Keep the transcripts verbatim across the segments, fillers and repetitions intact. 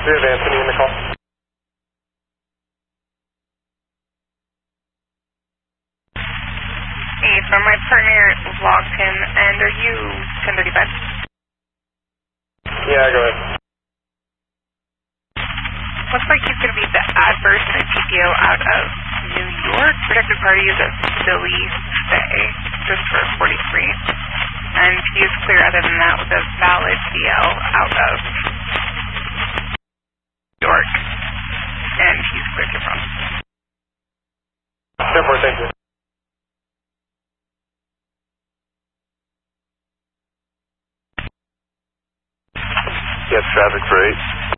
Do you have Anthony in the call? Hey, from my partner logged in, and are you ten thirty-five? Yeah, go ahead. Looks like he's going to be the adverse and P P O out of New York. Protected party is a Philly stay, just for forty-three. And he is clear other than that with a valid D L out of New York. And he's clear to from. ten four, thank you. Yes, traffic for eight.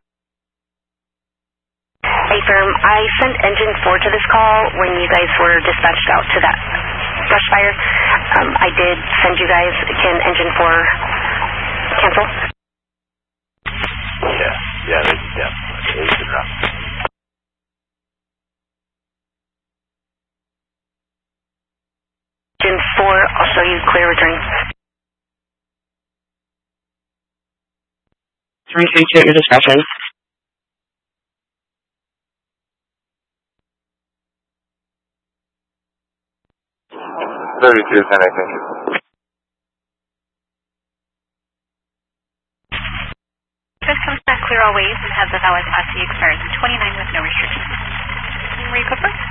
Hey, firm. I sent engine four to this call when you guys were dispatched out to that brush fire. Um, I did send you guys. Can engine four cancel? Yeah, yeah, they, yeah. They should not. Engine four, I'll show you clear return. three three two at your discretion. thirty-two, ten, I think. This comes back clear all ways and has a valid Class C expires in twenty-nine with no restrictions. Where you go first?